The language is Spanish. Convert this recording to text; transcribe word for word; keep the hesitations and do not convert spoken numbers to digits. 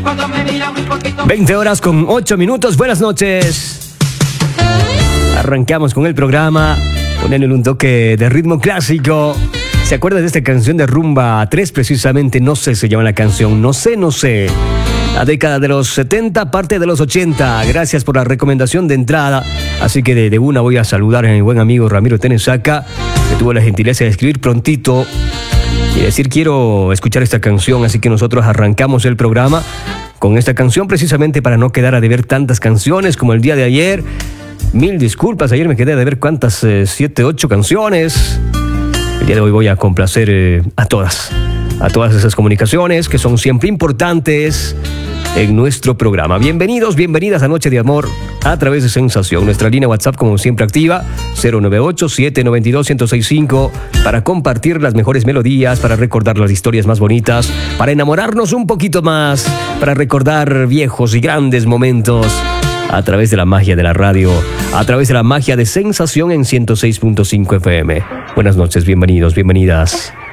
veinte horas con ocho minutos. Buenas noches. Arrancamos con el programa, poniéndole un toque de ritmo clásico. ¿Se acuerdan de esta canción de Rumba tres? Precisamente, No sé, se llama la canción. No sé, no sé. La década de los setenta, parte de los ochenta. Gracias por la recomendación de entrada. Así que de, de una voy a saludar a mi buen amigo Ramiro Tenesaca, que tuvo la gentileza de escribir prontito y decir quiero escuchar esta canción. Así que nosotros arrancamos el programa con esta canción precisamente para no quedar a deber tantas canciones como el día de ayer. Mil disculpas, ayer me quedé a deber cuántas, eh, siete, ocho canciones. El día de hoy voy a complacer eh, a todas, a todas esas comunicaciones que son siempre importantes en nuestro programa. Bienvenidos, bienvenidas a Noche de Amor a través de Sensación. Nuestra línea WhatsApp, como siempre, activa, cero nueve ocho, siete nueve dos, uno cero seis cinco, para compartir las mejores melodías, para recordar las historias más bonitas, para enamorarnos un poquito más, para recordar viejos y grandes momentos a través de la magia de la radio, a través de la magia de Sensación en ciento seis punto cinco F M. Buenas noches, bienvenidos, bienvenidas.